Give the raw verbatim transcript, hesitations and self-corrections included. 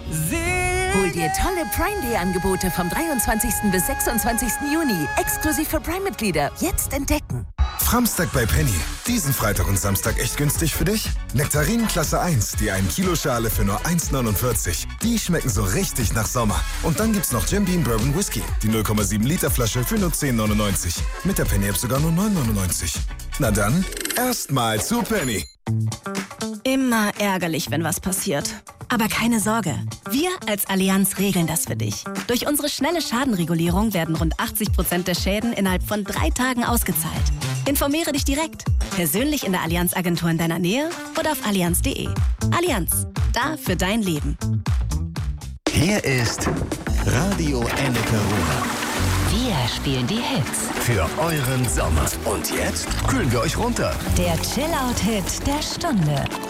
Hol dir tolle Prime Day Angebote vom dreiundzwanzigsten bis sechsundzwanzigsten Juni. Exklusiv für Prime-Mitglieder. Jetzt entdecken. Framstag bei Penny. Diesen Freitag und Samstag echt günstig für dich? Nektarinen Klasse eins, die ein Kilo Schale für nur eins neunundvierzig. Die schmecken so richtig nach Sommer. Und dann gibt's noch Jim Beam Bourbon Whisky. Die null Komma sieben Liter Flasche für nur zehn neunundneunzig. Mit der Penny-App sogar nur neun neunundneunzig. Na dann, erstmal zu Penny. Immer ärgerlich, wenn was passiert. Aber keine Sorge, wir als Allianz regeln das für dich. Durch unsere schnelle Schadenregulierung werden rund achtzig Prozent der Schäden innerhalb von drei Tagen ausgezahlt. Informiere dich direkt, persönlich in der Allianz-Agentur in deiner Nähe oder auf allianz punkt de. Allianz, da für dein Leben. Hier ist Radio Ende Corona. Wir spielen die Hits Für euren Sommer. Und jetzt kühlen wir euch runter. Der Chill-Out-Hit der Stunde.